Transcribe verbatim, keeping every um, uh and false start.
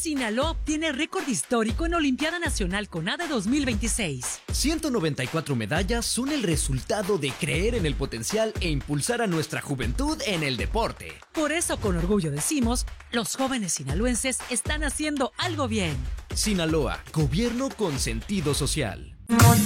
Sinaloa obtiene récord histórico en Olimpiada Nacional CONADE dos mil veintiséis. ciento noventa y cuatro medallas son el resultado de creer en el potencial e impulsar a nuestra juventud en el deporte. Por eso, con orgullo decimos, los jóvenes sinaloenses están haciendo algo bien. Sinaloa, gobierno con sentido social.